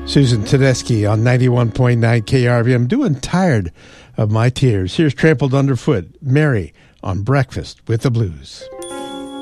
Susan Tedeschi on 91.9 KRV. I'm doing Tired of My Tears. Here's Trampled Underfoot, Mary on Breakfast with the Blues.